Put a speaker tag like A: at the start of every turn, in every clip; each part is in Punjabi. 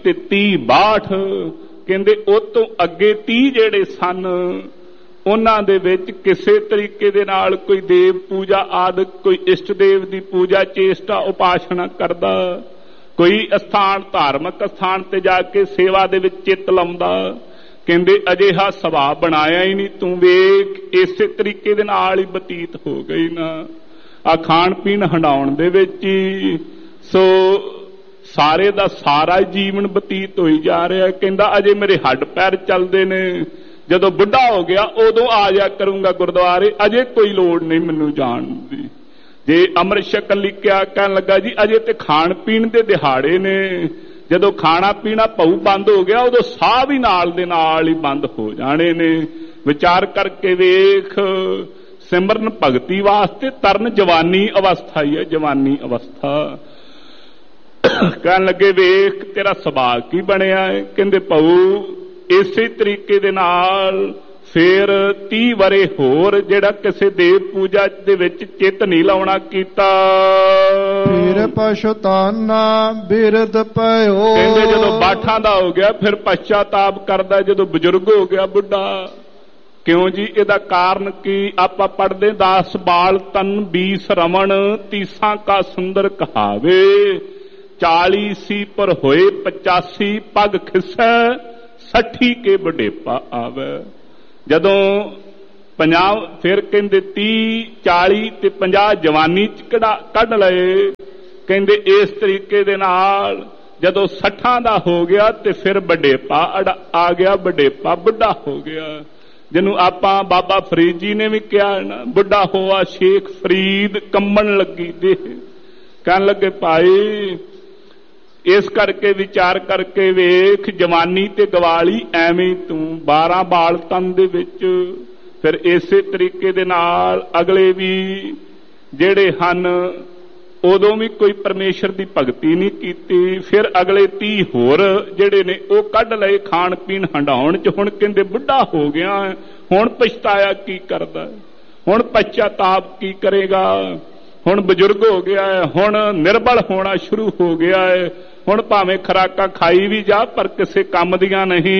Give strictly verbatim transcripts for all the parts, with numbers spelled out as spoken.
A: ਤੇ ਤੀਹ ਬਾਹਠ ਕਹਿੰਦੇ ਉਹ ਤੋਂ ਅੱਗੇ ਤੀਹ ਜਿਹੜੇ ਸਨ ਉਹਨਾਂ ਦੇ ਵਿੱਚ ਕਿਸੇ ਤਰੀਕੇ ਦੇ ਨਾਲ ਕੋਈ ਦੇਵ ਪੂਜਾ ਆਦਿ, ਕੋਈ ਇਸ਼ਟ ਦੇਵ ਦੀ ਪੂਜਾ ਚੇਸ਼ਟਾ ਉਪਾਸਨਾ ਕਰਦਾ, ਕੋਈ ਅਸਥਾਨ ਧਾਰਮਿਕ ਅਸਥਾਨ ਤੇ ਜਾ ਕੇ ਸੇਵਾ ਦੇ ਵਿੱਚ ਚਿੱਤ ਲਾਉਂਦਾ। ਕਹਿੰਦੇ ਅਜਿਹਾ ਸੁਭਾਅ ਬਣਾਇਆ ਹੀ ਨਹੀਂ ਤੂੰ, ਵੇਖ ਇਸੇ ਤਰੀਕੇ ਦੇ ਨਾਲ ਹੀ ਬਤੀਤ ਹੋ ਗਈ ਨਾ ਆ ਖਾਣ ਪੀਣ ਹੰਡਾਉਣ ਦੇ ਵਿੱਚ ਹੀ। ਸੋ ਸਾਰੇ ਦਾ ਸਾਰਾ ਜੀਵਨ ਬਤੀਤ ਹੋਈ ਜਾ ਰਿਹਾ। ਕਹਿੰਦਾ ਅਜੇ ਮੇਰੇ ਹੱਡ ਪੈਰ ਚੱਲਦੇ ਨੇ, ਜਦੋਂ ਬੁੱਢਾ ਹੋ ਗਿਆ ਉਦੋਂ ਆ ਜਾ ਕਰੂੰਗਾ ਗੁਰਦੁਆਰੇ, ਅਜੇ ਕੋਈ ਲੋੜ ਨਹੀਂ ਮੈਨੂੰ ਜਾਣ ਦੀ। ਜੇ ਅੰਮ੍ਰਿਤ ਛਕਣ ਲਈ ਕਿਹਾ, ਕਹਿਣ ਲੱਗਾ ਜੀ ਅਜੇ ਤੇ ਖਾਣ ਪੀਣ ਦੇ ਦਿਹਾੜੇ ਨੇ, ਜਦੋਂ ਖਾਣਾ ਪੀਣਾ ਭਊ ਬੰਦ ਹੋ ਗਿਆ ਉਦੋਂ ਸਾਹ ਵੀ ਨਾਲ ਦੇ ਨਾਲ ਹੀ ਬੰਦ ਹੋ ਜਾਣੇ ਨੇ। ਵਿਚਾਰ ਕਰਕੇ ਵੇਖ, ਸਿਮਰਨ ਭਗਤੀ ਵਾਸਤੇ ਤਰਨ ਜਵਾਨੀ ਅਵਸਥਾ ਹੀ ਹੈ, ਜਵਾਨੀ ਅਵਸਥਾ। ਕਹਿਣ ਲੱਗੇ ਵੇਖ ਤੇਰਾ ਸੁਭਾਅ ਕੀ ਬਣਿਆ ਹੈ। ਕਹਿੰਦੇ ਭਊ ਇਸੇ ਤਰੀਕੇ ਦੇ ਨਾਲ ਫੇਰ ਤੀਹ ਵਰੇ ਹੋਰ ਜਿਹੜਾ ਕਿਸੇ ਦੇਵ ਪੂਜਾ ਦੇ ਵਿੱਚ ਚਿੱਤ ਨਹੀਂ ਲਾਉਣਾ ਕੀਤਾ।
B: ਫਿਰ ਪਛਤਾਨਾ ਬਿਰਧ ਪਇਓ।
A: ਕਹਿੰਦੇ ਜਦੋਂ ਬਾਠਾਂ ਦਾ ਹੋ ਗਿਆ ਫਿਰ ਪਛਤਾਤਾਪ ਕਰਦਾ, ਜਦੋਂ ਬਜ਼ੁਰਗ ਹੋ ਗਿਆ ਬੁੱਢਾ। ਕਿਉਂ ਜੀ? ਇਹਦਾ ਕਾਰਨ ਕੀ? ਆਪਾਂ ਪੜ੍ਹਦੇ ਦਾਸ ਬਾਲ ਤਨ ਬੀਸ ਰਮਣ ਤੀਸਾਂ ਕਾ ਸੁੰਦਰ ਕਹਾਵੇ, ਚਾਲੀ ਸੀ ਪਰ ਹੋਏ ਪਚਾਸੀ ਪੱਗ ਖਿਸੈ ਸੱਠੀ ਕੇ ਬੁਢੇਪਾ ਆਵੇ। ਜਦੋਂ ਪੰਜਾਹ ਫਿਰ ਕਹਿੰਦੇ ਤੀਹ ਚਾਲੀ ਤੇ ਪੰਜਾਹ ਜਵਾਨੀ ਚ ਕਢਾ ਕੱਢ ਲਏ। ਕਹਿੰਦੇ ਇਸ ਤਰੀਕੇ ਦੇ ਨਾਲ ਜਦੋਂ ਸੱਠਾਂ ਦਾ ਹੋ ਗਿਆ ਤੇ ਫਿਰ ਬੁਢੇਪਾ ਆ ਗਿਆ, ਬੁਢੇਪਾ ਬੁੱਢਾ ਹੋ ਗਿਆ, ਜਿਹਨੂੰ ਆਪਾਂ ਬਾਬਾ ਫਰੀਦ ਜੀ ਨੇ ਵੀ ਕਿਹਾ ਨਾ, ਬੁੱਢਾ ਹੋਆ ਸ਼ੇਖ ਫਰੀਦ ਕੰਬਣ ਲੱਗੀ ਦੇਹ। ਕਹਿਣ ਲੱਗੇ ਭਾਈ ਇਸ ਕਰਕੇ ਵਿਚਾਰ ਕਰਕੇ ਵੇਖ, ਜਵਾਨੀ ਤੇ ਗਵਾਲੀ ਐਵੇਂ ਤੂੰ ਬਾਰਾਂ ਬਾਲ ਤਨ ਦੇ ਵਿੱਚ। ਫਿਰ ਇਸੇ ਤਰੀਕੇ ਦੇ ਨਾਲ ਅਗਲੇ ਵੀ ਜਿਹੜੇ ਹਨ ਉਦੋਂ ਵੀ ਕੋਈ ਪਰਮੇਸ਼ਰ ਦੀ ਭਗਤੀ ਨਹੀਂ ਕੀਤੀ। ਫਿਰ ਅਗਲੇ ਤੀਹ ਹੋਰ ਜਿਹੜੇ ਨੇ ਉਹ ਕੱਢ ਲਏ ਖਾਣ ਪੀਣ ਹੰਡਾਉਣ ਚ। ਹੁਣ ਕਹਿੰਦੇ ਬੁੱਢਾ ਹੋ ਗਿਆ, ਹੁਣ ਪਛਤਾਇਆ ਕੀ ਕਰਦਾ, ਹੁਣ ਪਛਤਾਤਾਪ ਕੀ ਕਰੇਗਾ, ਹੁਣ ਬਜ਼ੁਰਗ ਹੋ ਗਿਆ ਹੈ, ਹੁਣ ਨਿਰਬਲ ਹੋਣਾ ਸ਼ੁਰੂ ਹੋ ਗਿਆ ਹੈ। ਹੁਣ ਭਾਵੇਂ ਖੁਰਾਕਾਂ ਖਾਈ ਵੀ ਜਾ ਪਰ ਕਿਸੇ ਕੰਮ ਦੀਆਂ ਨਹੀਂ।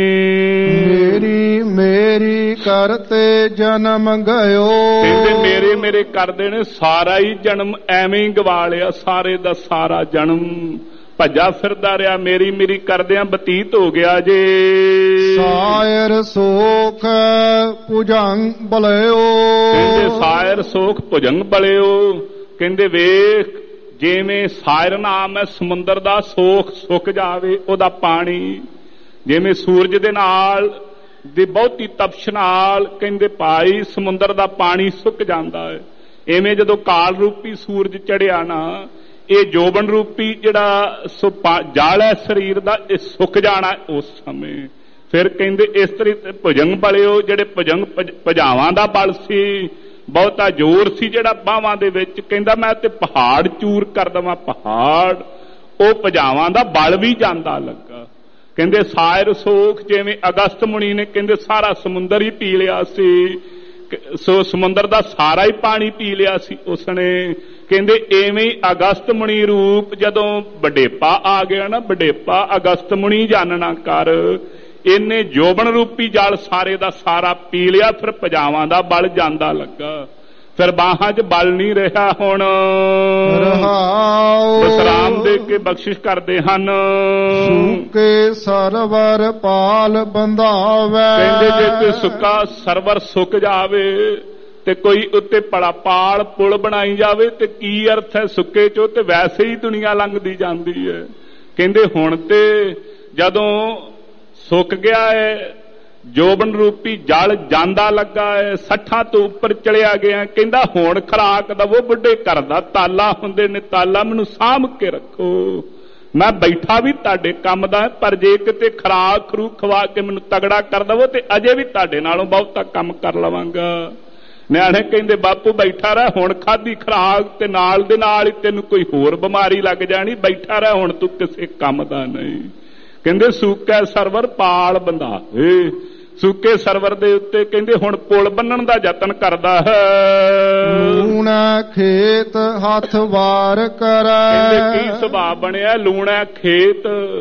B: ਮੇਰੀ ਮੇਰੀ ਕਰਤੇ ਜਨਮ ਗਇਓ।
A: ਕਹਿੰਦੇ ਮੇਰੇ ਮੇਰੇ ਕਰਦੇ ਨੇ ਸਾਰਾ ਹੀ ਜਨਮ ਐਵੇਂ ਹੀ ਗਵਾ ਲਿਆ, ਸਾਰੇ ਦਾ ਸਾਰਾ ਜਨਮ ਭੱਜਾ ਫਿਰਦਾ ਰਿਹਾ, ਮੇਰੀ ਮੇਰੀ ਕਰਦਿਆਂ ਬਤੀਤ ਹੋ ਗਿਆ ਜੇ।
B: ਸਾਇਰ ਸੋਖ ਭੁਜੰਗ ਬਲਿਓ।
A: ਕਹਿੰਦੇ ਸਾਇਰ ਸੋਖ ਭੁਜੰਗ ਬਲਿਓ। ਕਹਿੰਦੇ ਵੇਖ ਜਿਵੇਂ ਸਾਇਰ ਨਾਮ ਹੈ ਸਮੁੰਦਰ ਦਾ, ਸੋਖ ਸੁੱਕ ਜਾਵੇ ਉਹਦਾ ਪਾਣੀ, ਜਿਵੇਂ ਸੂਰਜ ਦੇ ਨਾਲ ਦੀ ਬਹੁਤੀ ਤਪਸ਼ ਨਾਲ ਕਹਿੰਦੇ ਭਾਈ ਸਮੁੰਦਰ ਦਾ ਪਾਣੀ ਸੁੱਕ ਜਾਂਦਾ ਹੈ, ਐਵੇਂ ਜਦੋਂ ਕਾਲ ਰੂਪੀ ਸੂਰਜ ਚੜਿਆ ਨਾ, ਇਹ ਜੋਬਨ ਰੂਪੀ ਜਿਹੜਾ ਜਲ ਹੈ ਸਰੀਰ ਦਾ, ਇਹ ਸੁੱਕ ਜਾਣਾ ਉਸ ਸਮੇਂ। ਫਿਰ ਕਹਿੰਦੇ ਇਸ ਤਰੀਕੇ ਭੁਜੰਗ ਬਲਿਓ, ਜਿਹੜੇ ਭੁਜੰਗ ਭੁਜਾਵਾਂ ਦਾ ਬਲ ਸੀ, ਬਹੁਤਾ ਜ਼ੋਰ ਸੀ ਜਿਹੜਾ ਬਾਹਾਂ ਦੇ ਵਿੱਚ। ਕਹਿੰਦਾ ਮੈਂ ਤੇ ਪਹਾੜ ਚੂਰ ਕਰ ਦੇਵਾਂ ਪਹਾੜ, ਉਹ ਭੁਜਾਵਾਂ ਦਾ ਬਲ ਵੀ ਜਾਂਦਾ ਲੱਗਾ। ਕਹਿੰਦੇ ਸਾਇਰ ਸੋਖ, ਜਿਵੇਂ ਅਗਸਤ ਮੁਨੀ ਨੇ ਕਹਿੰਦੇ ਸਾਰਾ ਸਮੁੰਦਰ ਹੀ ਪੀ ਲਿਆ ਸੀ, ਸੋ ਸਮੁੰਦਰ ਦਾ ਸਾਰਾ ਹੀ ਪਾਣੀ ਪੀ ਲਿਆ ਸੀ ਉਸਨੇ। ਕਹਿੰਦੇ ਐਵੇਂ ਹੀ ਅਗਸਤ ਮੁਨੀ ਰੂਪ ਜਦੋਂ ਬੁਢੇਪਾ ਆ ਗਿਆ ਨਾ, ਬੁਢੇਪਾ ਅਗਸਤ ਮੁਨੀ ਜਾਣਨਾ ਕਰ, ਇਹਨੇ ਜੋਬਨ ਰੂਪੀ ਜਲ ਸਾਰੇ ਦਾ ਸਾਰਾ ਪੀ ਲਿਆ। ਫਿਰ ਭੁਜਾਵਾਂ ਦਾ ਬਲ ਜਾਂਦਾ ਲੱਗਾ, ਫਿਰ ਬਾਹਾਂ 'ਚ ਬਲ ਨਹੀਂ ਰਿਹਾ। ਹੁਣ ਵਿਸਰਾਮ ਦੇ ਕੇ ਬਖਸ਼ਿਸ਼ ਕਰਦੇ ਹਨ।
B: ਸੁੱਕੇ ਸਰਵਰ ਪਾਲ ਬੰਧਾਵੇ।
A: ਕਹਿੰਦੇ ਜੇ ਕੋਈ ਸੁੱਕਾ ਸਰਵਰ ਸੁੱਕ ਜਾਵੇ ਤੇ ਕੋਈ ਉੱਤੇ ਪੜਾ ਪਾਲ ਪੁਲ ਬਣਾਈ ਜਾਵੇ ਤੇ ਕੀ ਅਰਥ ਹੈ ਸੁੱਕੇ ਚੋਂ? ਤੇ ਵੈਸੇ ਹੀ ਦੁਨੀਆ ਲੰਘਦੀ ਜਾਂਦੀ ਹੈ। ਕਹਿੰਦੇ ਹੁਣ ਤੇ ਜਦੋਂ ਸੁੱਕ ਗਿਆ ਹੈ, ਜੋਬਨ ਰੂਪੀ ਜਲ ਜਾਂਦਾ ਲੱਗਾ ਹੈ, ਸੱਠਾਂ ਤੋਂ ਉੱਪਰ ਚਲਿਆ ਗਿਆ। ਕਹਿੰਦਾ ਹੁਣ ਖੁਰਾਕ ਦਵੋ, ਬੁੱਢੇ ਘਰ ਦਾ ਤਾਲਾ ਹੁੰਦੇ ਨੇ, ਤਾਲਾ ਮੈਨੂੰ ਸਾਂਭ ਕੇ ਰੱਖੋ, ਮੈਂ ਬੈਠਾ ਵੀ ਤੁਹਾਡੇ ਕੰਮ ਦਾ, ਪਰ ਜੇ ਕਿਤੇ ਖੁਰਾਕ ਖਰੂ ਖਵਾ ਕੇ ਮੈਨੂੰ ਤਗੜਾ ਕਰ ਦਵੋ ਤੇ ਅਜੇ ਵੀ ਤੁਹਾਡੇ ਨਾਲੋਂ ਬਹੁਤਾ ਕੰਮ ਕਰ ਲਵਾਂਗਾ। ਨਿਆਣੇ ਕਹਿੰਦੇ ਬਾਪੂ ਬੈਠਾ ਰਹਿ, ਹੁਣ ਖਾਧੀ ਖੁਰਾਕ ਤੇ ਨਾਲ ਦੇ ਨਾਲ ਹੀ ਤੈਨੂੰ ਕੋਈ ਹੋਰ ਬਿਮਾਰੀ ਲੱਗ ਜਾਣੀ, ਬੈਠਾ ਰਹਿ, ਹੁਣ ਤੂੰ ਕਿਸੇ ਕੰਮ ਦਾ ਨਹੀਂ। ਕਹਿੰਦੇ ਸੁੱਕਾ ਸਰਵਰ ਪਾਲ ਬੰਧਾਵੇ। ਸੁੱਕੇ ਸਰਵਰ ਦੇ ਉੱਤੇ ਕਹਿੰਦੇ ਹੁਣ ਪੁਲ ਬੰਨਣ ਦਾ ਯਤਨ ਕਰਦਾ ਹੈ।
B: ਲੂਣਾ ਖੇਤ ਹੱਥ ਵਾਰ ਕਰੈ।
A: ਕਹਿੰਦੇ ਕੀ ਸੁਭਾਅ ਬਣਿਆ, ਲੂਣਾ ਖੇਤ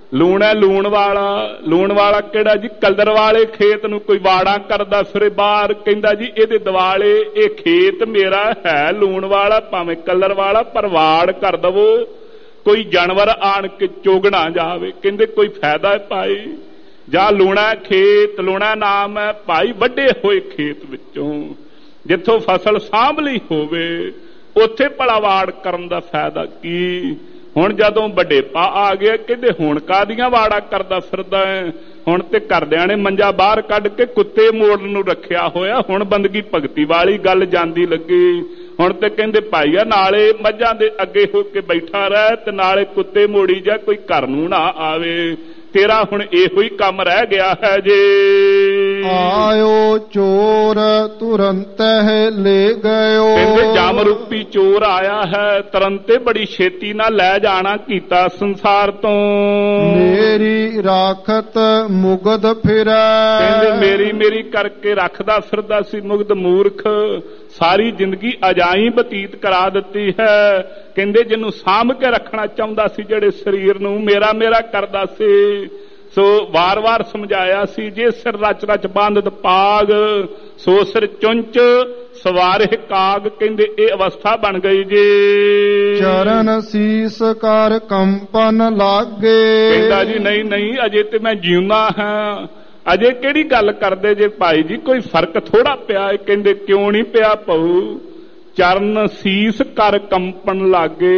A: ਲੂਣ ਹੈ ਲੂਣ ਵਾਲਾ। ਲੂਣ ਵਾਲਾ ਕਿਹੜਾ ਜੀ? ਕਲਰ ਵਾਲੇ ਖੇਤ ਨੂੰ ਕੋਈ ਵਾੜਾ ਕਰਦਾ ਫਿਰੇ ਬਾਹਰ, ਕਹਿੰਦਾ ਜੀ ਇਹਦੇ ਦਿਵਾਲੇ ਇਹ ਖੇਤ ਮੇਰਾ ਹੈ ਲੂਣ ਵਾਲਾ, ਭਾਵੇਂ ਕਲਰ ਵਾਲਾ, ਪਰ ਵਾੜ ਕਰ ਦਵੋ ਕੋਈ ਜਾਨਵਰ ਆਣ ਕੇ ਚੋਗਣਾ ਜਾਵੇ। ਕਹਿੰਦੇ ਕੋਈ ਫਾਇਦਾ ਹੈ ਭਾਈ? ਜਾਂ ਲੂਣਾ ਖੇਤ, ਲੂਣਾ ਨਾਮ ਹੈ ਭਾਈ ਵੱਡੇ ਹੋਏ ਖੇਤ ਵਿੱਚੋਂ ਜਿੱਥੋਂ ਫਸਲ ਸਾਂਭ ਲਈ ਹੋਵੇ, ਉੱਥੇ ਭਲਾ ਵਾੜ ਕਰਨ ਦਾ ਫਾਇਦਾ ਕੀ? ਹੁਣ ਜਦੋਂ ਵੱਡੇ ਪਾ ਆ ਗਿਆ, ਕਹਿੰਦੇ ਹੁਣ ਕਾਦੀਆਂ ਵਾੜਾ ਕਰਦਾ ਫਿਰਦਾ ਹੈ? ਹੁਣ ਤੇ ਘਰਦਿਆਂ ਨੇ ਮੰਜਾ ਬਾਹਰ ਕੱਢ ਕੇ ਕੁੱਤੇ ਮੋੜਨ ਨੂੰ ਰੱਖਿਆ ਹੋਇਆ, ਹੁਣ ਬੰਦਗੀ ਭਗਤੀ ਵਾਲੀ ਗੱਲ ਜਾਂਦੀ ਲੱਗੀ। ਹੁਣ ਤੇ ਕਹਿੰਦੇ ਭਾਈ ਆ ਨਾਲੇ ਮੱਝਾਂ ਦੇ ਅੱਗੇ ਹੋ ਕੇ ਬੈਠਾ ਰਹਿ ਤੇ ਨਾਲੇ ਕੁੱਤੇ ਮੋੜੀ ਜਾ, ਕੋਈ ਘਰ ਨੂੰ ਨਾ ਆਵੇ। ਤੇਰਾ ਹੁਣ ਇਹੋ ਹੀ ਕੰਮ ਰਹਿ ਗਿਆ ਹੈ ਜੇ।
B: ਆਇਓ ਚੋਰ ਤੁਰੰਤ ਲੈ ਗਇਓ।
A: ਕਹਿੰਦੇ ਜਮ ਰੂਪੀ ਚੋਰ ਆਇਆ ਹੈ, ਤੁਰੰਤੇ ਬੜੀ ਛੇਤੀ ਨਾਲ ਲੈ ਜਾਣਾ ਕੀਤਾ ਸੰਸਾਰ ਤੋਂ।
B: ਮੇਰੀ ਰਾਖਤ ਮੁਗਧ ਫਿਰੈ।
A: ਕਹਿੰਦੇ ਮੇਰੀ ਮੇਰੀ ਕਰਕੇ ਰੱਖਦਾ ਫਿਰਦਾ ਸੀ ਮੁਗਧ ਮੂਰਖ, ਸਾਰੀ ਜ਼ਿੰਦਗੀ ਅਜਾਈ ਬਤੀਤ ਕਰਾ ਦਿੱਤੀ ਹੈ। ਕਹਿੰਦੇ ਜਿਹਨੂੰ ਸਾਂਭ ਕੇ ਰੱਖਣਾ ਚਾਹੁੰਦਾ ਸੀ, ਜਿਹੜੇ ਸਰੀਰ ਨੂੰ ਮੇਰਾ ਮੇਰਾ ਕਰਦਾ ਸੀ, ਸੋ ਵਾਰ-ਵਾਰ ਸਮਝਾਇਆ ਸੀ, ਜੇ ਸਿਰ ਰਚ ਰਚ ਬੰਦਤ ਪਾਗ ਸੋ ਸਿਰ ਚੁੰਚ ਸਵਾਰੇ ਕਾਗ। ਕਹਿੰਦੇ ਇਹ ਅਵਸਥਾ ਬਣ ਗਈ ਜੀ।
B: ਚਰਨ ਸੀਸ ਕਰ ਕੰਪਨ ਲਾਗੇ।
A: ਕਹਿੰਦਾ ਜੀ ਨਹੀਂ ਨਹੀਂ ਅਜੇ ਤੇ ਮੈਂ ਜਿਉਂਦਾ ਹਾਂ, ਅਜੇ ਕਿਹੜੀ ਗੱਲ ਕਰਦੇ ਜੇ ਭਾਈ ਜੀ, ਕੋਈ ਫਰਕ ਥੋੜਾ ਪਿਆ। ਕਹਿੰਦੇ ਕਿਉਂ ਨਹੀਂ ਪਿਆ ਭਾਊ? ਚਰਨ ਸੀਸ ਕਰ ਕੰਪਨ ਲਾਗੇ।